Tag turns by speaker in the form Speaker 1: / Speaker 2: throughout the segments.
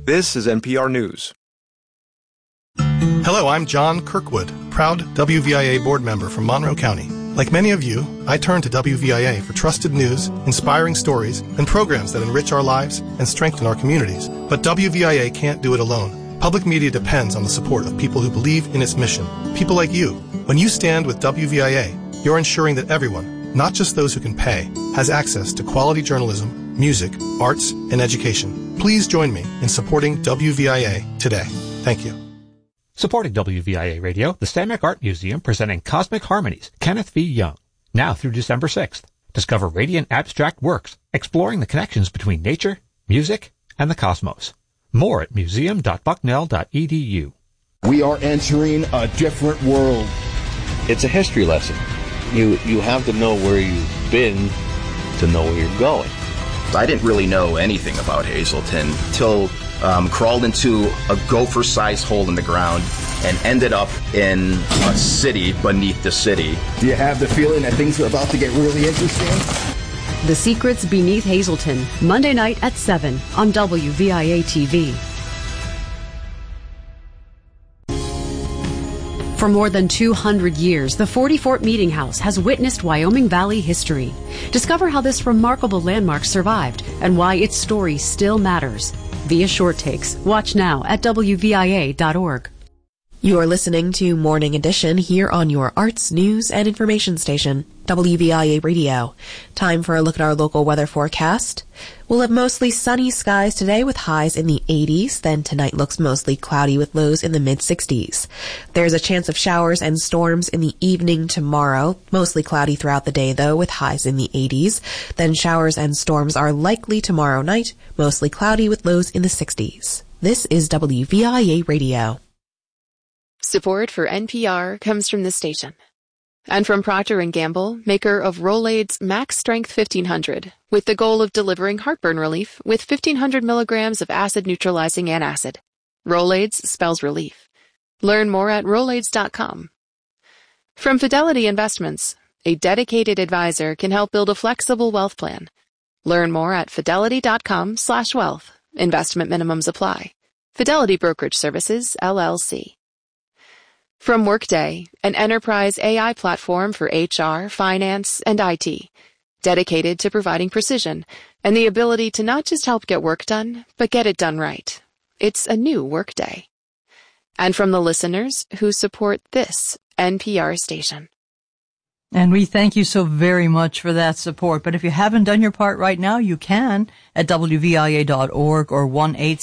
Speaker 1: This is NPR News.
Speaker 2: Hello, I'm John Kirkwood, proud WVIA board member from Monroe County. Like many of you, I turn to WVIA for trusted news, inspiring stories, and programs that enrich our lives and strengthen our communities. But WVIA can't do it alone. Public media depends on the support of people who believe in its mission. People like you. When you stand with WVIA, you're ensuring that everyone, not just those who can pay, has access to quality journalism, music, arts, and education. Please join me in supporting WVIA today. Thank you.
Speaker 3: Supporting WVIA Radio, the Stanwyck Art Museum presenting Cosmic Harmonies, Kenneth V. Young. Now through December 6th. Discover radiant abstract works, exploring the connections between nature, music, and the cosmos. More at museum.bucknell.edu.
Speaker 4: We are entering a different world.
Speaker 5: It's a history lesson. You have to know where you've been to know where you're going.
Speaker 6: I didn't really know anything about Hazleton till crawled into a gopher-sized hole in the ground and ended up in a city beneath the city.
Speaker 4: Do you have the feeling that things are about to get really interesting?
Speaker 7: The Secrets Beneath Hazleton, Monday night at 7 on WVIA TV. For more than 200 years, the 40 Fort Meeting House has witnessed Wyoming Valley history. Discover how this remarkable landmark survived and why its story still matters. Via Short Takes. Watch now at WVIA.org.
Speaker 8: You are listening to Morning Edition here on your arts, news, and information station, WVIA Radio. Time for a look at our local weather forecast. We'll have mostly sunny skies today with highs in the 80s. Then tonight looks mostly cloudy with lows in the mid-60s. There's a chance of showers and storms in the evening tomorrow. Mostly cloudy throughout the day, though, with highs in the 80s. Then showers and storms are likely tomorrow night. Mostly cloudy with lows in the 60s. This is WVIA Radio.
Speaker 9: Support for NPR comes from this station. And from Procter & Gamble, maker of Rolaids Max Strength 1500, with the goal of delivering heartburn relief with 1,500 milligrams of acid-neutralizing antacid. Rolaids spells relief. Learn more at Rolaids.com. From Fidelity Investments, a dedicated advisor can help build a flexible wealth plan. Learn more at Fidelity.com/wealth. Investment minimums apply. Fidelity Brokerage Services, LLC. From Workday, an enterprise AI platform for HR, finance, and IT, dedicated to providing precision and the ability to not just help get work done, but get it done right. It's a new Workday. And from the listeners who support this NPR station.
Speaker 10: And we thank you so very much for that support. But if you haven't done your part right now, you can at WVIA.org or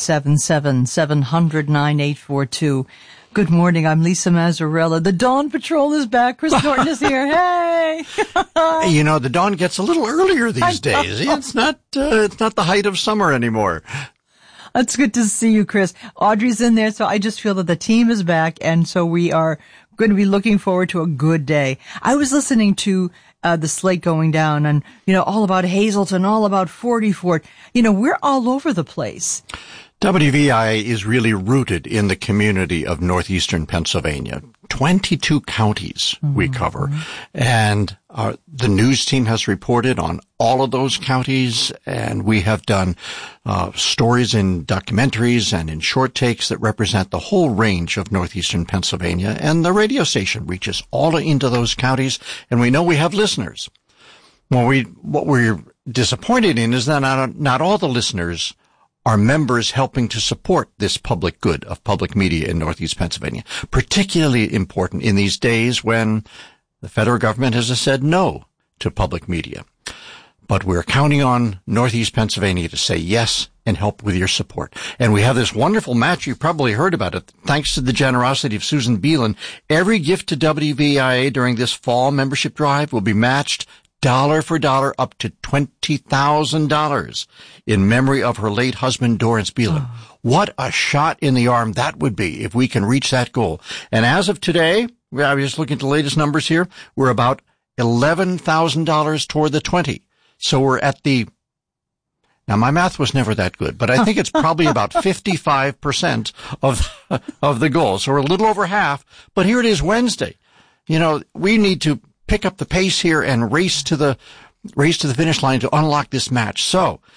Speaker 10: 1-877-700-9842. Good morning. I'm Lisa Mazzarella. The Dawn Patrol is back. Chris Norton is here. Hey!
Speaker 11: You know, the dawn gets a little earlier these days. It's not the height of summer anymore.
Speaker 10: It's good to see you, Chris. Audrey's in there, so I just feel that the team is back, and so we are going to be looking forward to a good day. I was listening to the slate going down and, all about Hazleton, all about 40 Fort. We're all over the place.
Speaker 11: WVIA is really rooted in the community of northeastern Pennsylvania. 22 counties we cover. And the news team has reported on all of those counties, and we have done stories in documentaries and in short takes that represent the whole range of northeastern Pennsylvania. And the radio station reaches all into those counties, and we know we have listeners. What we're disappointed in is that not all the listeners are members helping to support this public good of public media in Northeast Pennsylvania, particularly important in these days when the federal government has said no to public media. But we're counting on Northeast Pennsylvania to say yes and help with your support. And we have this wonderful match. You've probably heard about it. Thanks to the generosity of Susan Beelan, every gift to WVIA during this fall membership drive will be matched dollar for dollar up to $20,000 in memory of her late husband, Dorrance Beelan. What a shot in the arm that would be if we can reach that goal. And as of today, I was just looking at the latest numbers here, we're about $11,000 toward the 20. So we're at now my math was never that good, but I think it's probably about 55% of the goal. So we're a little over half, but here it is Wednesday. We need to pick up the pace here and race to the finish line to unlock this match. So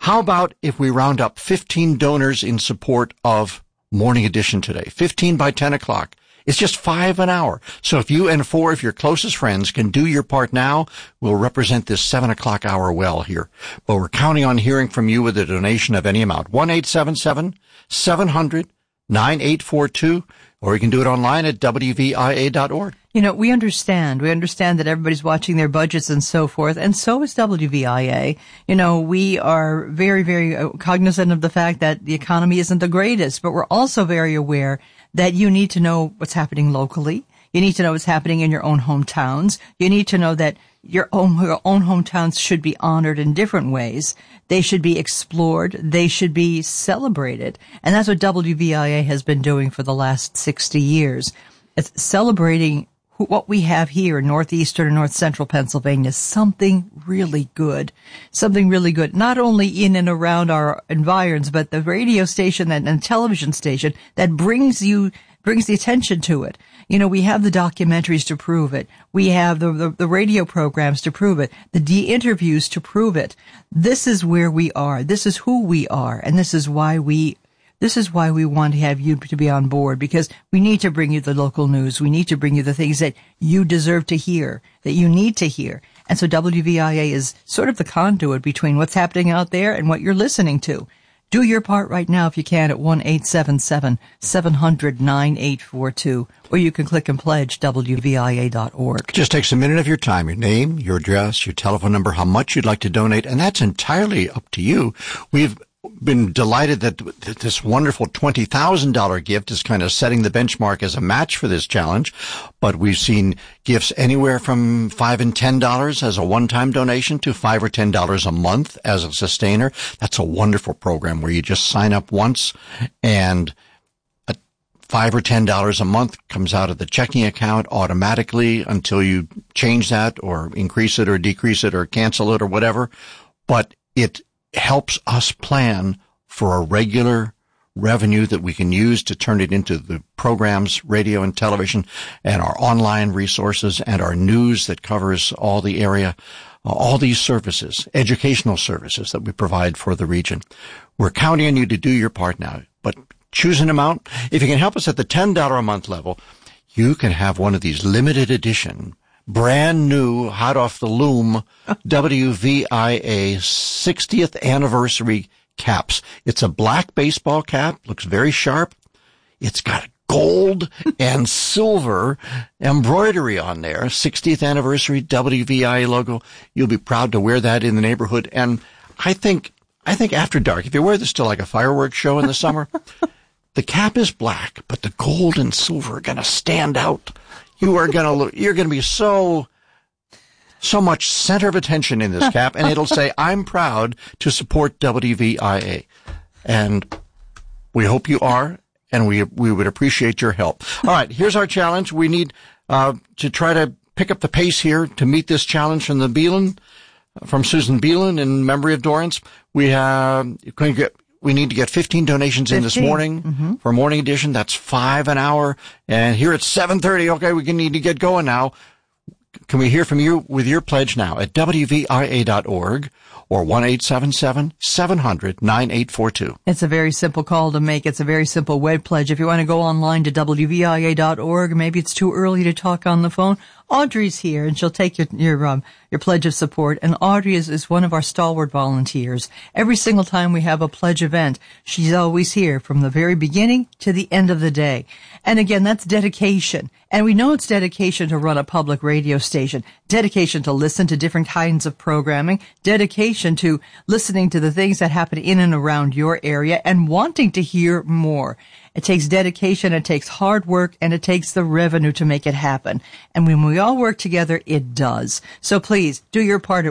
Speaker 11: How about if we round up 15 donors in support of Morning Edition today? 15 by 10 o'clock. It's just $5 an hour. So if you and 4 of your closest friends can do your part now, we'll represent this 7 o'clock hour well here. But we're counting on hearing from you with a donation of any amount. 1-877-700-9842, or you can do it online at WVIA.org.
Speaker 10: You know, we understand that everybody's watching their budgets and so forth, and so is WVIA. You know, we are very, very cognizant of the fact that the economy isn't the greatest, but we're also very aware that you need to know what's happening locally. You need to know what's happening in your own hometowns. You need to know that your own hometowns should be honored in different ways. They should be explored. They should be celebrated. And that's what WVIA has been doing for the last 60 years. It's celebrating what we have here in northeastern and north central Pennsylvania, something really good. Something really good, not only in and around our environs, but the radio station and television station that brings the attention to it. You know, we have the documentaries to prove it. We have the radio programs to prove it. The interviews to prove it. This is where we are. This is who we are. And this is why we want to have you to be on board, because we need to bring you the local news. We need to bring you the things that you deserve to hear, that you need to hear. And so WVIA is sort of the conduit between what's happening out there and what you're listening to. Do your part right now if you can at 1-877-700-9842, or you can click and pledge WVIA.org.
Speaker 11: Just takes a minute of your time, your name, your address, your telephone number, how much you'd like to donate, and that's entirely up to you. We've been delighted that this wonderful $20,000 gift is kind of setting the benchmark as a match for this challenge. But we've seen gifts anywhere from $5 and $10 as a one-time donation to $5 or $10 a month as a sustainer. That's a wonderful program where you just sign up once and $5 or $10 a month comes out of the checking account automatically until you change that or increase it or decrease it or cancel it or whatever. But it helps us plan for a regular revenue that we can use to turn it into the programs, radio and television, and our online resources and our news that covers all the area, all these services, educational services that we provide for the region. We're counting on you to do your part now, but choose an amount. If you can help us at the $10 a month level, you can have one of these limited edition, brand new, hot off the loom, WVIA 60th anniversary caps. It's a black baseball cap, looks very sharp. It's got gold and silver embroidery on there, 60th anniversary WVIA logo. You'll be proud to wear that in the neighborhood. And I think after dark, if you wear this to like a fireworks show in the summer, the cap is black, but the gold and silver are going to stand out. You're going to be so much center of attention in this cap, and it'll say, I'm proud to support WVIA. And we hope you are, and we would appreciate your help. All right, here's our challenge. We need to try to pick up the pace here to meet this challenge from Susan Beelan in memory of Dorrance. We need to get 15 donations in this morning for Morning Edition. That's $5 an hour. And here at 7:30, okay, we need to get going now. Can we hear from you with your pledge now at WVIA.org or 1-877-700-9842?
Speaker 10: It's a very simple call to make. It's a very simple web pledge. If you want to go online to WVIA.org, maybe it's too early to talk on the phone, Audrey's here, and she'll take your pledge of support. And Audrey is one of our stalwart volunteers. Every single time we have a pledge event, she's always here from the very beginning to the end of the day. And again, that's dedication. And we know it's dedication to run a public radio station, dedication to listen to different kinds of programming, dedication to listening to the things that happen in and around your area and wanting to hear more. It takes dedication, it takes hard work, and it takes the revenue to make it happen. And when we all work together, it does. So please, do your part at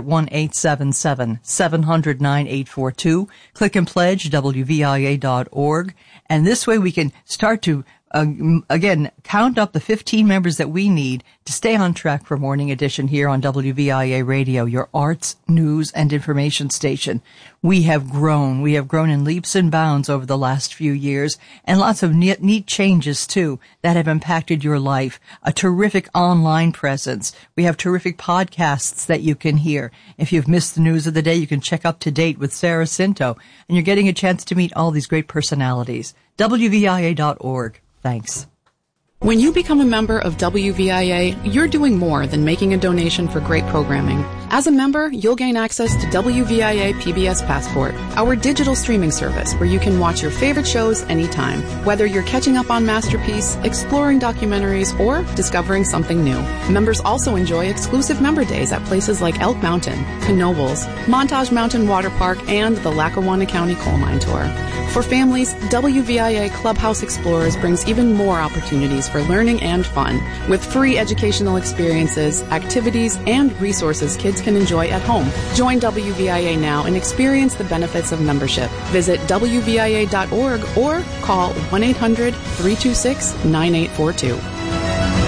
Speaker 10: 1-877-700-9842. Click and pledge, WVIA.org. And this way we can start to again, count up the 15 members that we need to stay on track for Morning Edition here on WVIA Radio, your arts, news, and information station. We have grown. We have grown in leaps and bounds over the last few years, and lots of neat changes, too, that have impacted your life. A terrific online presence. We have terrific podcasts that you can hear. If you've missed the news of the day, you can check Up to Date with Sarah Cinto, and you're getting a chance to meet all these great personalities. WVIA.org. Thanks.
Speaker 9: When you become a member of WVIA, you're doing more than making a donation for great programming. As a member, you'll gain access to WVIA PBS Passport, our digital streaming service where you can watch your favorite shows anytime, whether you're catching up on Masterpiece, exploring documentaries, or discovering something new. Members also enjoy exclusive member days at places like Elk Mountain, Knoebels, Montage Mountain Water Park, and the Lackawanna County Coal Mine Tour. For families, WVIA Clubhouse Explorers brings even more opportunities for learning and fun, with free educational experiences, activities, and resources kids can enjoy at home. Join WVIA now and experience the benefits of membership. Visit WVIA.org or call 1-800-326-9842.